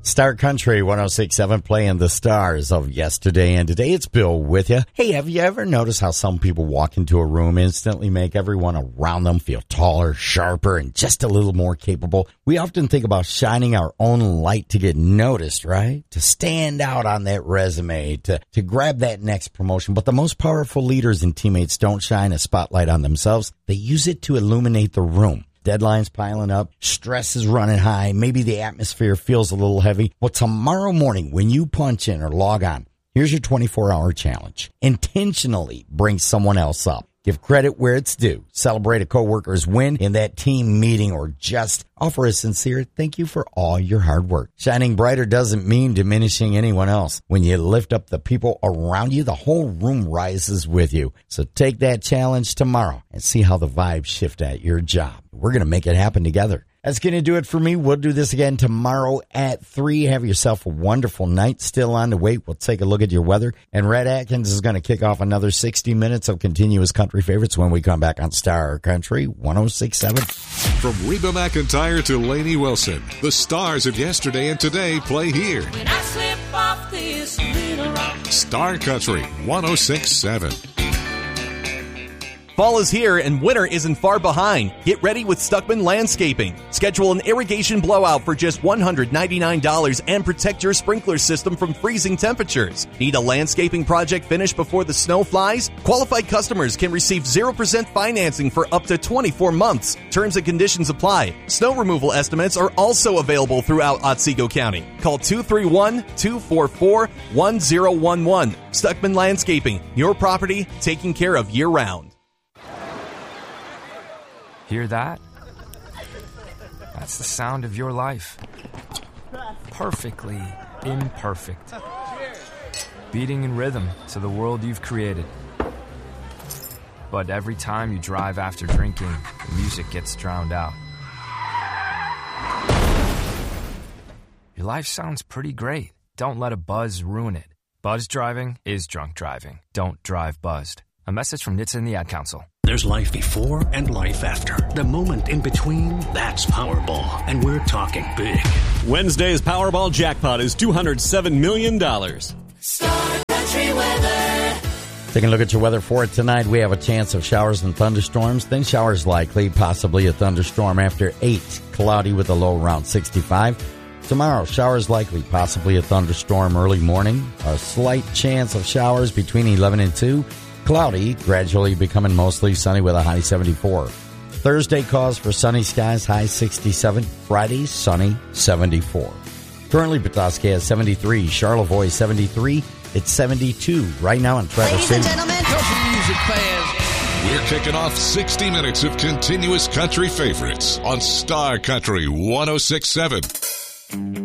Star Country 106.7 playing the stars of yesterday and today. It's Bill with you. Hey, have you ever noticed how some people walk into a room instantly make everyone around them feel taller, sharper, and just a little more capable? We often think about shining our own light to get noticed, right? To stand out on that resume, to grab that next promotion. But the most powerful leaders and teammates don't shine a spotlight on themselves. They use it to illuminate the room. Deadlines piling up, stress is running high, maybe the atmosphere feels a little heavy. Well, tomorrow morning when you punch in or log on, here's your 24-hour challenge. Intentionally bring someone else up. Give credit where it's due. Celebrate a coworker's win in that team meeting or just offer a sincere thank you for all your hard work. Shining brighter doesn't mean diminishing anyone else. When you lift up the people around you, the whole room rises with you. So take that challenge tomorrow and see how the vibes shift at your job. We're going to make it happen together. That's going to do it for me. We'll do this again tomorrow at 3. Have yourself a wonderful night. Still on the wait. We'll take a look at your weather. And Red Atkins is going to kick off another 60 minutes of continuous country favorites when we come back on Star Country 106.7. From Reba McEntire to Lainey Wilson, the stars of yesterday and today play here. When I slip off this little rock. Star Country 106.7. Fall is here and winter isn't far behind. Get ready with Stuckman Landscaping. Schedule an irrigation blowout for just $199 and protect your sprinkler system from freezing temperatures. Need a landscaping project finished before the snow flies? Qualified customers can receive 0% financing for up to 24 months. Terms and conditions apply. Snow removal estimates are also available throughout Otsego County. Call 231-244-1011. Stuckman Landscaping, your property taken care of year-round. Hear that? That's the sound of your life. Perfectly imperfect. Beating in rhythm to the world you've created. But every time you drive after drinking, the music gets drowned out. Your life sounds pretty great. Don't let a buzz ruin it. Buzz driving is drunk driving. Don't drive buzzed. A message from NHTSA and the Ad Council. There's life before and life after. The moment in between, that's Powerball. And we're talking big. Wednesday's Powerball jackpot is $207 million. Star Country weather. Taking a look at your weather for it tonight, we have a chance of showers and thunderstorms. Then showers likely, possibly a thunderstorm after 8. Cloudy with a low around 65. Tomorrow, showers likely, possibly a thunderstorm early morning. A slight chance of showers between 11 and 2. Cloudy, gradually becoming mostly sunny with a high 74. Thursday calls for sunny skies, high 67. Friday, sunny, 74. Currently, Petoskey has 73. Charlevoix, 73. It's 72 right now in Traverse City. Ladies and gentlemen, country music fans. We're kicking off 60 minutes of continuous country favorites on Star Country 106.7.